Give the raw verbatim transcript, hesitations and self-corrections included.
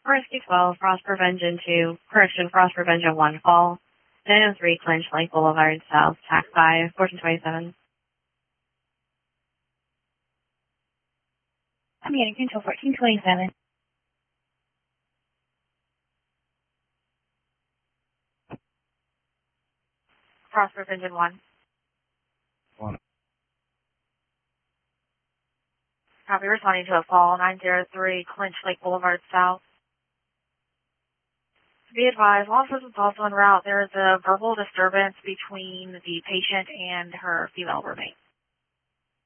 Rescue twelve, Frost Prevention two, correction, Frost Prevention one, fall. nine oh three, Clinch Lake Boulevard, South, Tac five, fourteen twenty-seven. I'm getting control fourteen twenty-seven. Frost Prevention one. One. Copy, responding to a fall, nine oh three, Clinch Lake Boulevard, South. To be advised, law enforcement is also en route. There is a verbal disturbance between the patient and her female roommate.